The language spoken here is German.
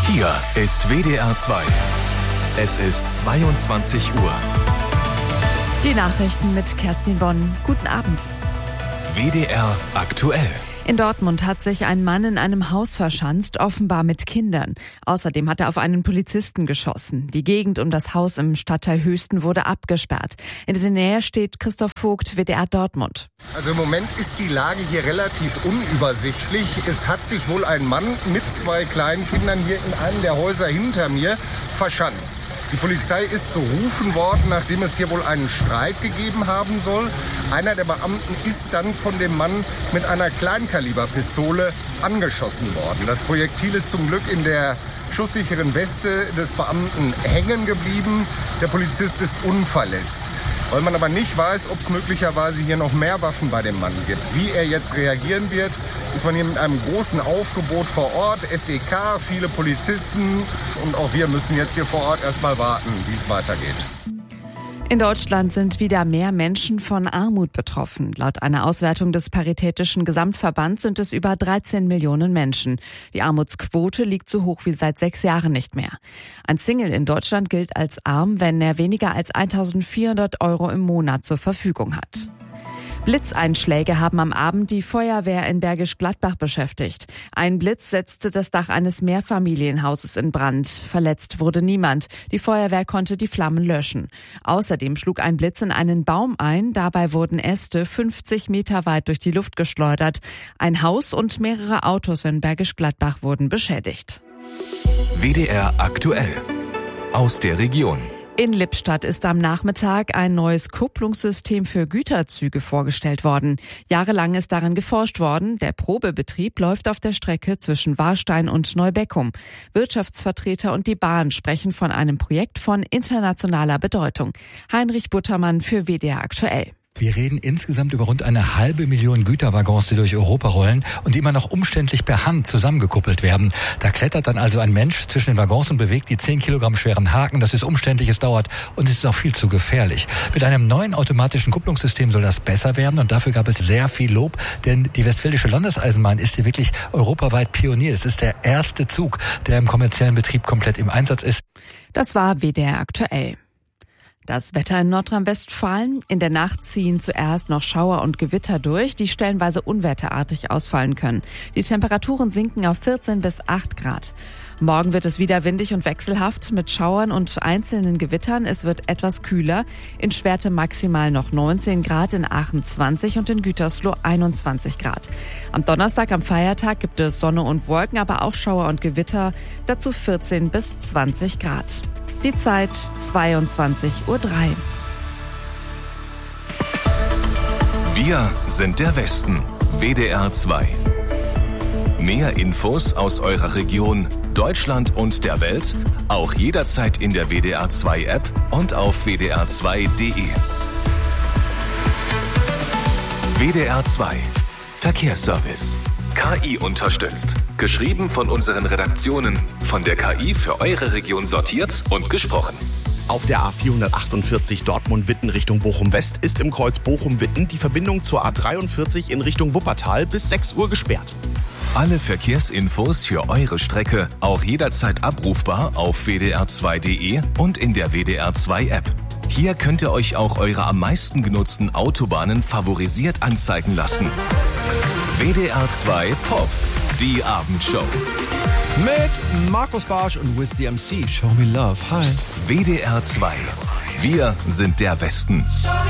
Hier ist WDR 2. Es ist 22 Uhr. Die Nachrichten mit Kerstin Bonn. Guten Abend. WDR aktuell. In Dortmund hat sich ein Mann in einem Haus verschanzt, offenbar mit Kindern. Außerdem hat er auf einen Polizisten geschossen. Die Gegend um das Haus im Stadtteil Höchsten wurde abgesperrt. In der Nähe steht Christoph Vogt, WDR Dortmund. Also im Moment ist die Lage hier relativ unübersichtlich. Es hat sich wohl ein Mann mit 2 kleinen Kindern hier in einem der Häuser hinter mir verschanzt. Die Polizei ist berufen worden, nachdem es hier wohl einen Streit gegeben haben soll. Einer der Beamten ist dann von dem Mann mit einer Kleinkaliberpistole angeschossen worden. Das Projektil ist zum Glück in der schusssicheren Weste des Beamten hängen geblieben. Der Polizist ist unverletzt. Weil man aber nicht weiß, ob es möglicherweise hier noch mehr Waffen bei dem Mann gibt. Wie er jetzt reagieren wird, ist man hier mit einem großen Aufgebot vor Ort. SEK, viele Polizisten und auch wir müssen jetzt hier vor Ort erstmal warten, wie es weitergeht. In Deutschland sind wieder mehr Menschen von Armut betroffen. Laut einer Auswertung des Paritätischen Gesamtverbands sind es über 13 Millionen Menschen. Die Armutsquote liegt so hoch wie seit 6 Jahren nicht mehr. Ein Single in Deutschland gilt als arm, wenn er weniger als 1.400 € im Monat zur Verfügung hat. Blitzeinschläge haben am Abend die Feuerwehr in Bergisch Gladbach beschäftigt. Ein Blitz setzte das Dach eines Mehrfamilienhauses in Brand. Verletzt wurde niemand. Die Feuerwehr konnte die Flammen löschen. Außerdem schlug ein Blitz in einen Baum ein. Dabei wurden Äste 50 Meter weit durch die Luft geschleudert. Ein Haus und mehrere Autos in Bergisch Gladbach wurden beschädigt. WDR aktuell. Aus der Region. In Lippstadt ist am Nachmittag ein neues Kupplungssystem für Güterzüge vorgestellt worden. Jahrelang ist daran geforscht worden. Der Probebetrieb läuft auf der Strecke zwischen Warstein und Neubeckum. Wirtschaftsvertreter und die Bahn sprechen von einem Projekt von internationaler Bedeutung. Heinrich Buttermann für WDR aktuell. Wir reden insgesamt über rund 500.000 Güterwaggons, die durch Europa rollen und die immer noch umständlich per Hand zusammengekuppelt werden. Da klettert dann also ein Mensch zwischen den Waggons und bewegt die 10 Kilogramm schweren Haken. Das ist umständlich, es dauert und es ist auch viel zu gefährlich. Mit einem neuen automatischen Kupplungssystem soll das besser werden und dafür gab es sehr viel Lob, denn die Westfälische Landeseisenbahn ist hier wirklich europaweit Pionier. Es ist der erste Zug, der im kommerziellen Betrieb komplett im Einsatz ist. Das war WDR aktuell. Das Wetter in Nordrhein-Westfalen. In der Nacht ziehen zuerst noch Schauer und Gewitter durch, die stellenweise unwetterartig ausfallen können. Die Temperaturen sinken auf 14 bis 8 Grad. Morgen wird es wieder windig und wechselhaft mit Schauern und einzelnen Gewittern. Es wird etwas kühler. In Schwerte maximal noch 19 Grad, in Aachen 20 und in Gütersloh 21 Grad. Am Donnerstag, am Feiertag, gibt es Sonne und Wolken, aber auch Schauer und Gewitter. Dazu 14 bis 20 Grad. Die Zeit 22:03 Uhr. Wir sind der Westen. WDR 2. Mehr Infos aus eurer Region, Deutschland und der Welt, auch jederzeit in der WDR 2 App und auf wdr2.de. WDR 2 Verkehrsservice. KI unterstützt. Geschrieben von unseren Redaktionen. Von der KI für eure Region sortiert und gesprochen. Auf der A448 Dortmund-Witten Richtung Bochum-West ist im Kreuz Bochum-Witten die Verbindung zur A43 in Richtung Wuppertal bis 6 Uhr gesperrt. Alle Verkehrsinfos für eure Strecke auch jederzeit abrufbar auf wdr2.de und in der WDR 2 App. Hier könnt ihr euch auch eure am meisten genutzten Autobahnen favorisiert anzeigen lassen. WDR 2 Pop, die Abendshow. Mit Markus Barsch und With the MC, Show Me Love. Hi. WDR 2. Wir sind der Westen.